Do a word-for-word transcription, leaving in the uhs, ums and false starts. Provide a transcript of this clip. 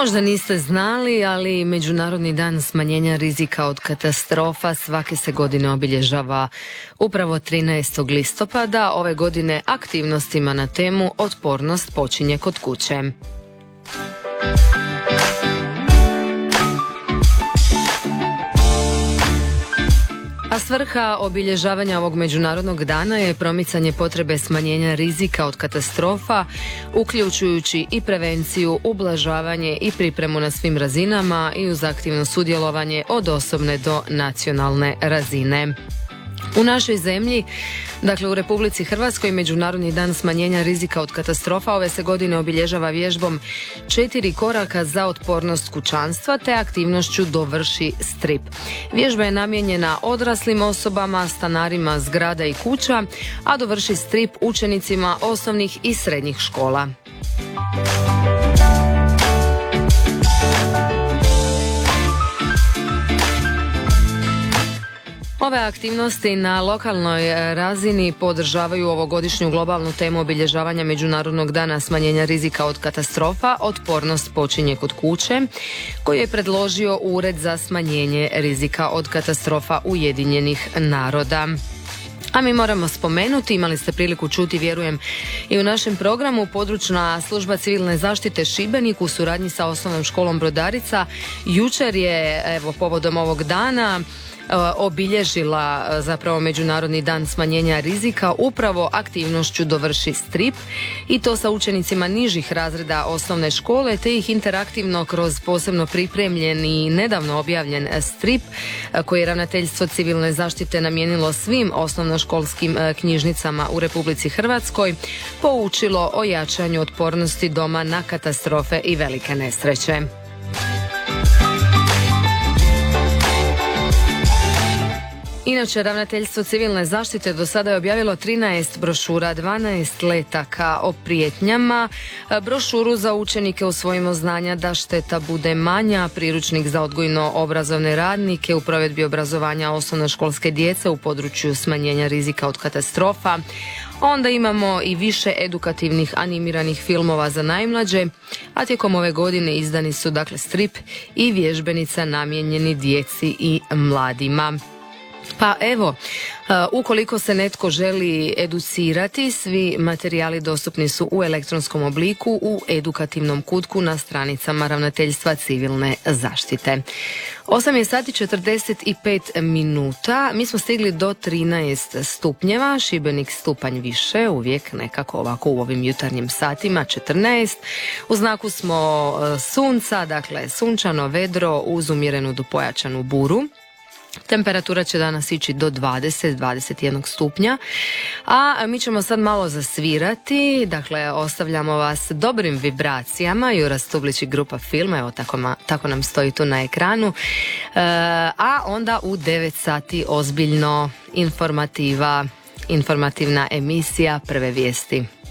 Možda niste znali, ali Međunarodni dan smanjenja rizika od katastrofa svake se godine obilježava upravo trinaestog listopada. Ove godine aktivnostima na temu otpornost počinje kod kuće. A svrha obilježavanja ovog međunarodnog dana je promicanje potrebe smanjenja rizika od katastrofa, uključujući i prevenciju, ublažavanje i pripremu na svim razinama i uz aktivno sudjelovanje od osobne do nacionalne razine. U našoj zemlji, dakle u Republici Hrvatskoj, Međunarodni dan smanjenja rizika od katastrofa ove se godine obilježava vježbom četiri koraka za otpornost kućanstva te aktivnošću dovrši strip. Vježba je namijenjena odraslim osobama, stanarima zgrada i kuća, a dovrši strip učenicima osnovnih i srednjih škola. Ove aktivnosti na lokalnoj razini podržavaju ovogodišnju globalnu temu obilježavanja Međunarodnog dana smanjenja rizika od katastrofa, otpornost počinje kod kuće, koji je predložio Ured za smanjenje rizika od katastrofa Ujedinjenih naroda. A mi moramo spomenuti, imali ste priliku čuti, vjerujem, i u našem programu, područna služba civilne zaštite Šibenik u suradnji sa osnovnom školom Brodarica jučer je, evo, povodom ovog dana obilježila zapravo Međunarodni dan smanjenja rizika upravo aktivnošću dovrši strip, i to sa učenicima nižih razreda osnovne škole, te ih interaktivno kroz posebno pripremljen i nedavno objavljen strip koji je Ravnateljstvo civilne zaštite namijenilo svim osnovnoškolskim knjižnicama u Republici Hrvatskoj poučilo o jačanju otpornosti doma na katastrofe i velike nesreće. Inače, Ravnateljstvo civilne zaštite do sada je objavilo trinaest brošura, dvanaest letaka o prijetnjama, brošuru za učenike Usvojimo znanja da šteta bude manja, priručnik za odgojno-obrazovne radnike u provedbi obrazovanja osnovnoškolske djece u području smanjenja rizika od katastrofa. Onda imamo i više edukativnih animiranih filmova za najmlađe, a tijekom ove godine izdani su dakle strip i vježbenica namijenjeni djeci i mladima. Pa evo, ukoliko se netko želi educirati, svi materijali dostupni su u elektronskom obliku u edukativnom kutku na stranicama Ravnateljstva civilne zaštite. osam je sati četrdeset pet minuta, mi smo stigli do trinaest stupnjeva, Šibenik stupanj više, uvijek nekako ovako u ovim jutarnjim satima, četrnaest. U znaku smo sunca, dakle sunčano, vedro uz umjerenu do pojačanu buru. Temperatura će danas ići do dvadeset do dvadeset jedan stupnja, a mi ćemo sad malo zasvirati, dakle ostavljamo vas dobrim vibracijama. Jura Stublić i grupa Film, evo tako, ma, tako nam stoji tu na ekranu, e, a onda u devet sati ozbiljno informativa, informativna emisija Prve vijesti.